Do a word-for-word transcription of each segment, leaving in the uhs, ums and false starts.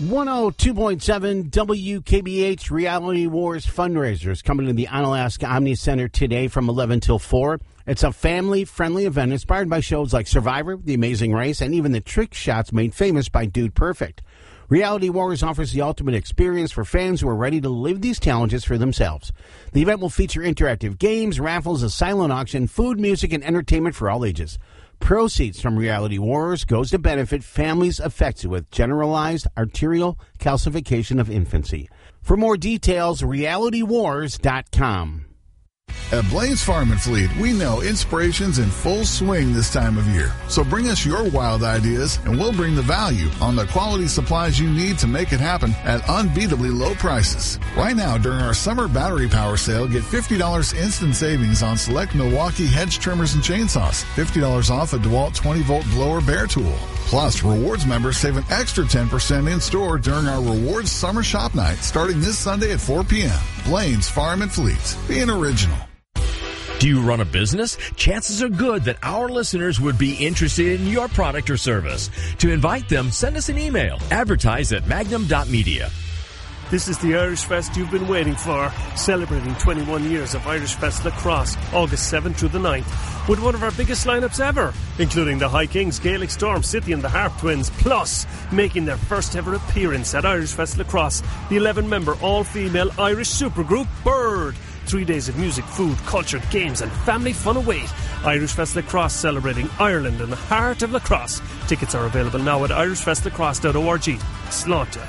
one oh two point seven W K B H Reality Wars fundraisers coming to the Onalaska Omni Center today from eleven till four. It's a family-friendly event inspired by shows like Survivor, The Amazing Race, and even the trick shots made famous by Dude Perfect. Reality Wars offers the ultimate experience for fans who are ready to live these challenges for themselves. The event will feature interactive games, raffles, a silent auction, food, music, and entertainment for all ages. Proceeds from Reality Wars goes to benefit families affected with generalized arterial calcification of infancy. For more details, reality wars dot com. At Blaine's Farm and Fleet, we know inspiration's in full swing this time of year. So bring us your wild ideas and we'll bring the value on the quality supplies you need to make it happen at unbeatably low prices. Right now, during our summer battery power sale, get fifty dollars instant savings on select Milwaukee hedge trimmers and chainsaws, fifty dollars off a DeWalt twenty volt blower bear tool. Plus, Rewards members save an extra ten percent in store during our Rewards Summer Shop Night starting this Sunday at four p.m. Blaine's Farm and Fleet, being original. Do you run a business? Chances are good that our listeners would be interested in your product or service. To invite them, send us an email. Advertise at magnum dot media. This is the Irish Fest you've been waiting for, celebrating twenty-one years of Irish Fest Lacrosse, August seventh through the ninth, with one of our biggest lineups ever, including the High Kings, Gaelic Storm, City and the Harp Twins, plus making their first ever appearance at Irish Fest Lacrosse, the eleven-member all-female Irish supergroup Bird. Three days of music, food, culture, games and family fun await. Irish Fest Lacrosse, celebrating Ireland in the heart of lacrosse. Tickets are available now at irish fest lacrosse dot org. Slaughter.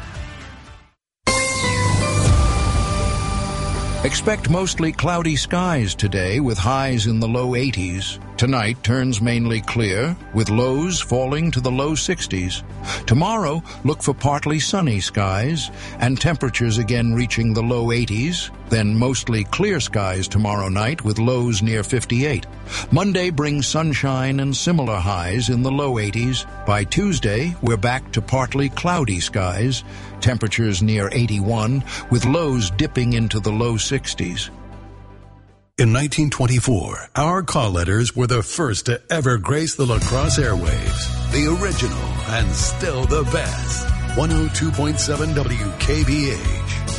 Expect mostly cloudy skies today with highs in the low eighties. Tonight turns mainly clear with lows falling to the low sixties. Tomorrow, look for partly sunny skies and temperatures again reaching the low eighties. Then mostly clear skies tomorrow night with lows near fifty-eight. Monday brings sunshine and similar highs in the low eighties. By Tuesday, we're back to partly cloudy skies, temperatures near eighty-one, with lows dipping into the low sixties. In nineteen twenty-four, our call letters were the first to ever grace the lacrosse airwaves. The original and still the best. one oh two point seven W K B H.